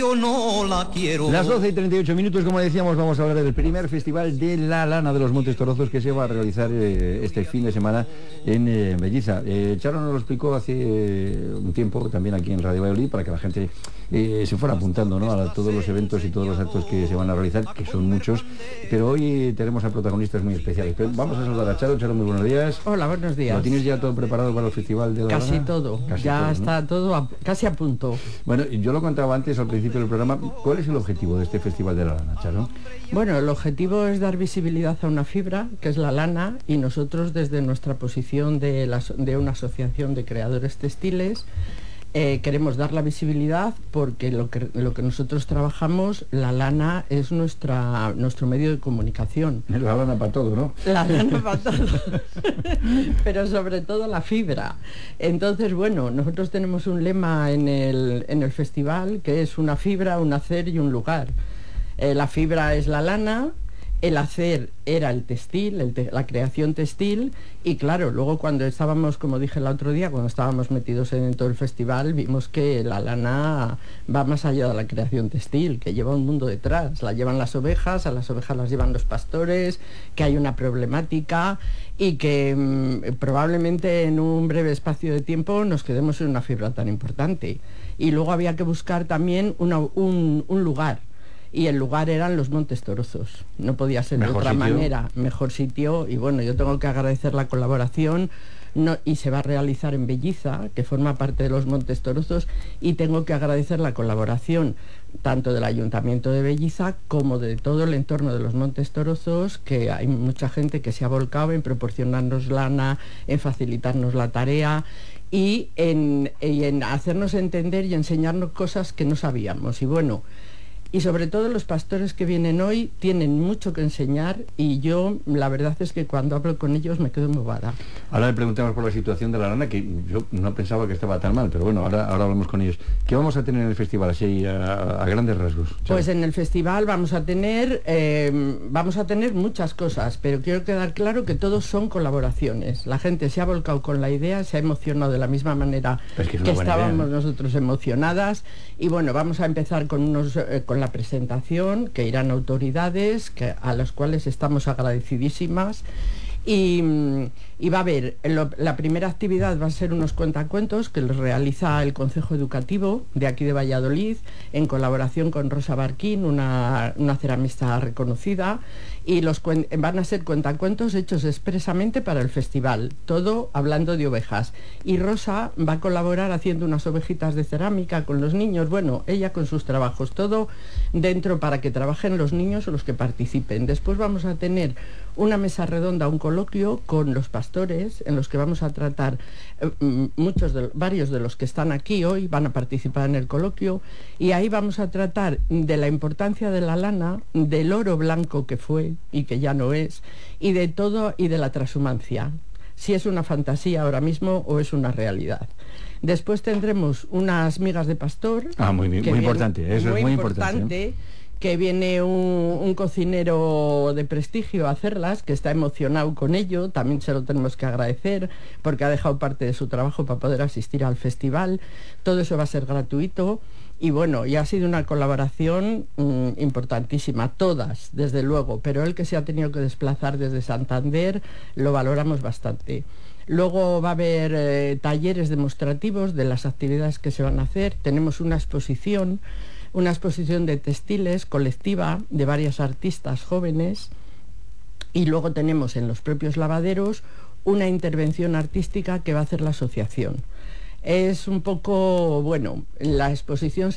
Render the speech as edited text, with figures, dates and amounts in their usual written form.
Yo no la quiero. Las 12:38, como decíamos, vamos a hablar del primer festival de la lana de los Montes Torozos que se va a realizar este fin de semana en Belliza. Charo nos lo explicó hace un tiempo también aquí en Radio Valladolid para que la gente se fuera apuntando, ¿no?, a todos los eventos y todos los actos que se van a realizar, que son muchos, pero hoy tenemos a protagonistas muy especiales. Pero vamos a saludar a Charo. Charo, muy buenos días. Hola, buenos días. ¿Lo tienes ya todo preparado para el festival de la Casi lana? todo, Casi ya todo, ¿no? está todo casi a punto. Bueno, yo lo contaba antes al principio del programa. ¿Cuál es el objetivo de este Festival de la Lana, Charo? Bueno, el objetivo es dar visibilidad a una fibra, que es la lana, y nosotros desde nuestra posición de una asociación de creadores textiles queremos dar la visibilidad porque lo que nosotros trabajamos, la lana es nuestro medio de comunicación. La lana para todo, ¿no? La lana para todo, pero sobre todo la fibra. Entonces, bueno, nosotros tenemos un lema en el festival que es una fibra, un hacer y un lugar. La fibra es la lana, el hacer era el textil, la creación textil, y claro, luego cuando estábamos, como dije el otro día, cuando estábamos metidos en todo el festival, vimos que la lana va más allá de la creación textil, que lleva un mundo detrás. La llevan las ovejas, a las ovejas las llevan los pastores, que hay una problemática y que probablemente en un breve espacio de tiempo nos quedemos en una fibra tan importante. Y luego había que buscar también un lugar. Y el lugar eran los Montes Torozos, no podía ser de otra manera, mejor sitio. Y bueno, yo tengo que agradecer la colaboración, y se va a realizar en Belliza, que forma parte de los Montes Torozos, y tengo que agradecer la colaboración tanto del Ayuntamiento de Belliza como de todo el entorno de los Montes Torozos, que hay mucha gente que se ha volcado en proporcionarnos lana, en facilitarnos la tarea y en hacernos entender y enseñarnos cosas que no sabíamos. Y bueno, y sobre todo los pastores que vienen hoy tienen mucho que enseñar, y yo la verdad es que cuando hablo con ellos me quedo embobada. Ahora le preguntamos por la situación de la lana, que yo no pensaba que estaba tan mal, pero bueno, ahora hablamos con ellos. ¿Qué vamos a tener en el festival, así a grandes rasgos? Pues en el festival vamos a tener muchas cosas, pero quiero quedar claro que todos son colaboraciones. La gente se ha volcado con la idea, se ha emocionado de la misma manera que estábamos nosotros emocionadas, y bueno, vamos a empezar con la presentación, que irán autoridades a las cuales estamos agradecidísimas, y va a haber, la primera actividad va a ser unos cuentacuentos que los realiza el Concejo Educativo de aquí de Valladolid en colaboración con Rosa Barquín, una ceramista reconocida, y van a ser cuentacuentos hechos expresamente para el festival, todo hablando de ovejas, y Rosa va a colaborar haciendo unas ovejitas de cerámica con los niños, bueno, ella con sus trabajos, todo dentro para que trabajen los niños o los que participen. Después vamos a tener una mesa redonda, un coloquio con los pastores, en los que vamos a tratar varios de los que están aquí hoy van a participar en el coloquio, y ahí vamos a tratar de la importancia de la lana, del oro blanco que fue y que ya no es, y de todo, y de la transhumancia, si es una fantasía ahora mismo o es una realidad. Después tendremos unas migas de pastor. Muy importante, eso es muy importante. Que viene un cocinero de prestigio a hacerlas, que está emocionado con ello, también se lo tenemos que agradecer, porque ha dejado parte de su trabajo para poder asistir al festival. Todo eso va a ser gratuito, y bueno, y ha sido una colaboración importantísima, todas, desde luego, pero el que se ha tenido que desplazar desde Santander lo valoramos bastante. Luego va a haber talleres demostrativos de las actividades que se van a hacer. Tenemos una exposición de textiles colectiva de varias artistas jóvenes, y luego tenemos en los propios lavaderos una intervención artística que va a hacer la asociación. Es un poco, bueno, la exposición